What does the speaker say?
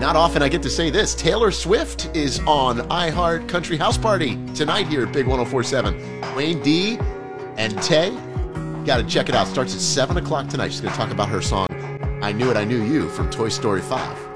Not often I get to say this. Taylor Swift is on iHeart Country House Party tonight here at Big 104.7. Wayne D and Tay, got to check it out. Starts at 7 o'clock tonight. She's going to talk about her song, I Knew It, I Knew You, from Toy Story 5.